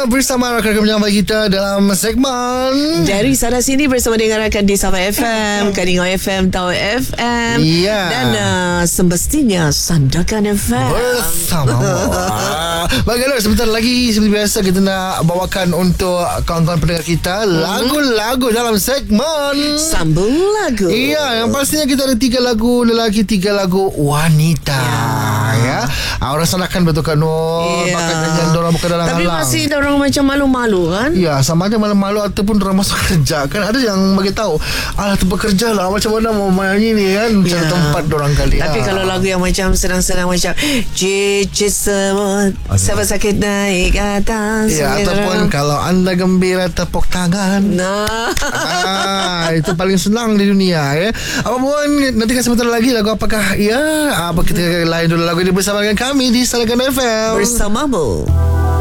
bersama rakan-rakan penyampaian kita dalam segmen Dari sana sini bersama dengan rakan di Sabah FM, Kadingau FM, Tau FM, dan semestinya Sandakan FM bersama. Baiklah, sebentar lagi seperti biasa kita nak bawakan untuk kawan-kawan pendengar kita lagu-lagu dalam segmen Sambung Lagu. Iya, yang pastinya kita ada 3 lagu lelaki, 3 lagu wanita. Ya. Orang salahkan betul kan Nur. Bakal nyanyian dorang bukan dalam Tapi halang. masih dorang macam malu-malu kan? Ya, sama ada malu-malu ataupun dorang masuk kerja. Kan ada yang bagi tahu, alah tempat kerja lah, macam mana mau main ni kan, cari tempat dorang kali. Tapi kalau lagu yang macam senang-senang macam cicit semut, siapa sakit naik atas. Ya, ataupun kalau anda gembira tepuk tangan. Nah, Itu paling senang di dunia ya. Apapun, nanti kan sebentar lagi lagu apakah ya. Apa kita lain dulu lagu ini bersama dengan kami di Sandakan FM bersamamu.